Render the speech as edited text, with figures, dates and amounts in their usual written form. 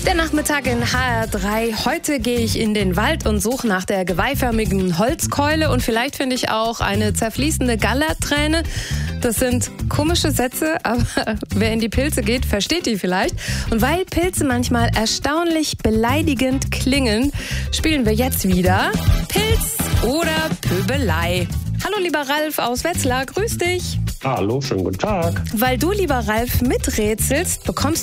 Der Nachmittag in HR3. Heute gehe ich in den Wald und suche nach der geweihförmigen Holzkeule und vielleicht finde ich auch eine zerfließende Gallerträne. Das sind komische Sätze, aber wer in die Pilze geht, versteht die vielleicht. Und weil Pilze manchmal erstaunlich beleidigend klingen, spielen wir jetzt wieder Pilz oder Pöbelei. Hallo lieber Ralf aus Wetzlar, grüß dich. Hallo, schönen guten Tag. Weil du, lieber Ralf, miträtselst, bekommst